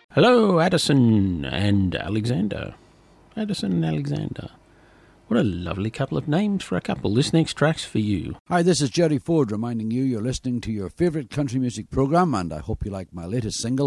Hello, Addison and Alexander. Addison and Alexander. What a lovely couple of names for a couple. This next track's for you. Hi, this is Jerry Ford reminding you you're listening to your favourite country music programme, and I hope you like my latest single,